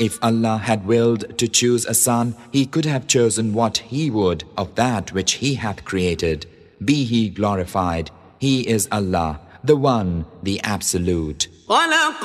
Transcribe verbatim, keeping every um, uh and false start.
If Allah had willed to choose a son, He could have chosen what He would of that which He hath created. Be He glorified. He is Allah, the One, the Absolute.